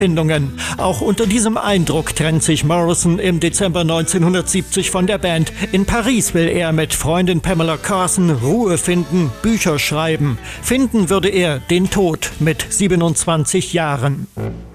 Bindungen. Auch unter diesem Eindruck trennt sich Morrison im Dezember 1970 von der Band. In Paris will er mit Freundin Pamela Carson Ruhe finden, Bücher schreiben. Finden würde er den Tod mit 27 Jahren.